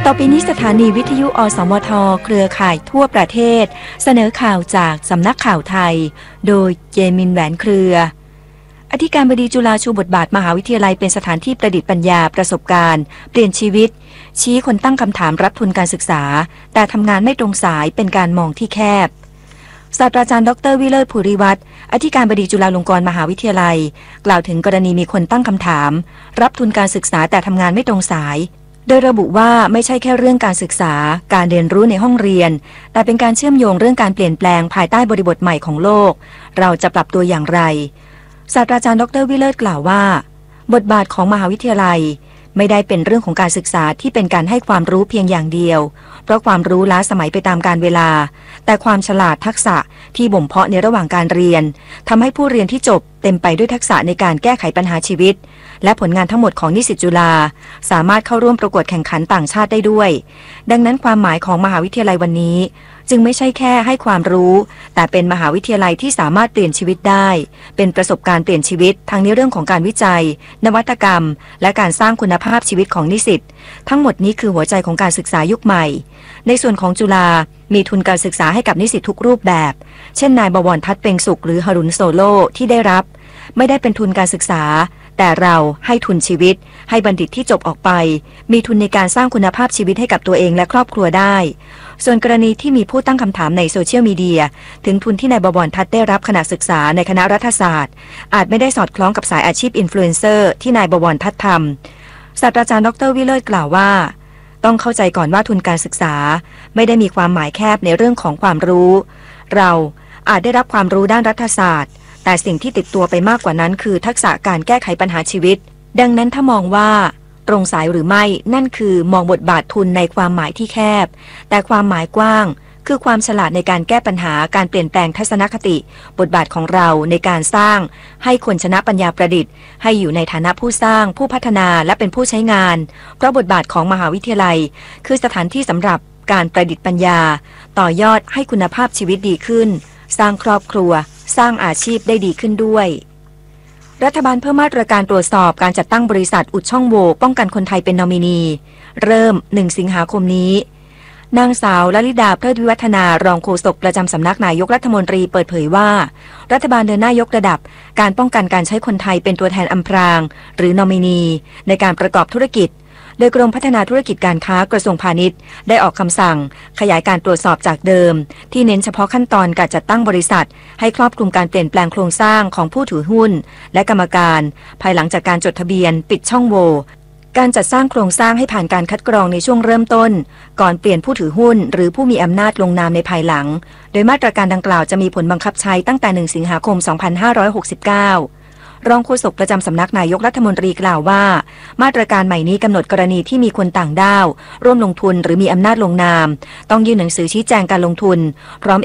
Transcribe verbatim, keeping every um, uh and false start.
ต่อไปนี้สถานีวิทยุอสมทเครือข่ายทั่วประเทศเสนอข่าวจากสำนักข่าวไทยโดยเจมินแหวนเครืออธิการบดีจุฬาชูบทบาทมหาวิทยาลัยเป็นสถานที่ประดิษฐ์ปัญญาประสบการณ์เปลี่ยนชีวิตชี้คนตั้งคำถามรับทุนการศึกษาแต่ทำงานไม่ตรงสายเป็นการมองที่แคบศาสตราจารย์ดรวิเลิศภูริวัฒน์อธิการบดีจุฬาลงกรณ์มหาวิทยาลัยกล่าวถึงกรณีมีคนตั้งคำถามรับทุนการศึกษาแต่ทำงานไม่ตรงสายโดยระบุว่าไม่ใช่แค่เรื่องการศึกษาการเรียนรู้ในห้องเรียนแต่เป็นการเชื่อมโยงเรื่องการเปลี่ยนแปลงภายใต้บริบทใหม่ของโลกเราจะปรับตัวอย่างไรศาสตราจารย์ดรวิเลิศกล่าวว่าบทบาทของมหาวิทยาลัยไม่ได้เป็นเรื่องของการศึกษาที่เป็นการให้ความรู้เพียงอย่างเดียวเพราะความรู้ล้าสมัยไปตามกาลเวลาแต่ความฉลาดทักษะที่บ่มเพาะในระหว่างการเรียนทำให้ผู้เรียนที่จบเต็มไปด้วยทักษะในการแก้ไขปัญหาชีวิตและผลงานทั้งหมดของนิสิตจุฬาสามารถเข้าร่วมประกวดแข่งขันต่างชาติได้ด้วยดังนั้นความหมายของมหาวิทยาลัยวันนี้จึงไม่ใช่แค่ให้ความรู้แต่เป็นมหาวิทยาลัยที่สามารถเปลี่ยนชีวิตได้เป็นประสบการณ์เปลี่ยนชีวิตทั้งในเรื่องของการวิจัยนวัตกรรมและการสร้างคุณภาพชีวิตของนิสิตทั้งหมดนี้คือหัวใจของการศึกษายุคใหม่ในส่วนของจุฬามีทุนการศึกษาให้กับนิสิตทุกรูปแบบเช่นนายบวรทัศน์เปงสุขหรือหรุนโซโลที่ได้รับไม่ได้เป็นทุนการศึกษาแต่เราให้ทุนชีวิตให้บัณฑิตที่จบออกไปมีทุนในการสร้างคุณภาพชีวิตให้กับตัวเองและครอบครัวได้ส่วนกรณีที่มีผู้ตั้งคำถามในโซเชียลมีเดียถึงทุนที่นายบวรทัศน์ได้รับขณะศึกษาในคณะรัฐศาสตร์อาจไม่ได้สอดคล้องกับสายอาชีพอินฟลูเอนเซอร์ที่นายบวรทัศน์ทำศาสตราจารย์ดรวิเลิศกล่าวว่าต้องเข้าใจก่อนว่าทุนการศึกษาไม่ได้มีความหมายแคบในเรื่องของความรู้เราอาจได้รับความรู้ด้านรัฐศาสตร์แต่สิ่งที่ติดตัวไปมากกว่านั้นคือทักษะการแก้ไขปัญหาชีวิตดังนั้นถ้ามองว่าตรงสายหรือไม่นั่นคือมองบทบาททุนในความหมายที่แคบแต่ความหมายกว้างคือความฉลาดในการแก้ปัญหาการเปลี่ยนแปลงทัศนคติบทบาทของเราในการสร้างให้คนชนะปัญญาประดิษฐ์ให้อยู่ในฐานะผู้สร้างผู้พัฒนาและเป็นผู้ใช้งานเพราะบทบาทของมหาวิทยาลัยคือสถานที่สำหรับการประดิษฐ์ปัญญาต่อยอดให้คุณภาพชีวิตดีขึ้นสร้างครอบครัวสร้างอาชีพได้ดีขึ้นด้วยรัฐบาลเพิ่มมาตรการตรวจสอบการจัดตั้งบริษัทอุดช่องโหว่ป้องกันคนไทยเป็นนอมินีเริ่มหนึ่งสิงหาคมนี้นางสาวลลิดาเพลิดวิวัฒนารองโฆษกประจำสำนักนายกรัฐมนตรีเปิดเผยว่ารัฐบาลเดินหน้ายกระดับการป้องกันการใช้คนไทยเป็นตัวแทนอำพรางหรือนอมินีในการประกอบธุรกิจโดยกรมพัฒนาธุรกิจการค้ากระทรวงพาณิชย์ได้ออกคำสั่งขยายการตรวจสอบจากเดิมที่เน้นเฉพาะขั้นตอนการจัดตั้งบริษัทให้ครอบคลุมการเปลี่ยนแปลงโครงสร้างของผู้ถือหุ้นและกรรมการภายหลังจากการจดทะเบียนปิดช่องโหว่การจัดสร้างโครงสร้างให้ผ่านการคัดกรองในช่วงเริ่มต้นก่อนเปลี่ยนผู้ถือหุ้นหรือผู้มีอำนาจลงนามในภายหลังโดยมาตรการดังกล่าวจะมีผลบังคับใช้ตั้งแต่หนึ่งสิงหาคมสองพันห้าร้อยหกสิบเก้ารองโฆษกประจำสำนักนายกรัฐมนตรีกล่าวว่ามาตรการใหม่นี้กำหนดกรณีที่มีคนต่างด้าวร่วมลงทุนหรือมีอำนาจลงนามต้องยื่นหนังสือชี้แจงการลงทุนพร้อม